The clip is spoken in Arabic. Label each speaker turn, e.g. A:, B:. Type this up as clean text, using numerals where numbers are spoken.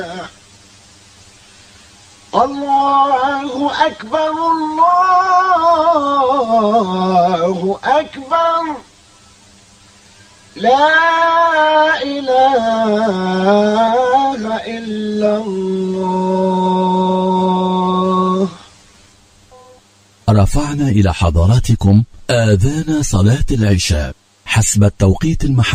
A: الله أكبر الله أكبر لا إله إلا الله.
B: رفعنا إلى حضراتكم آذان صلاة العشاء حسب التوقيت المحلي.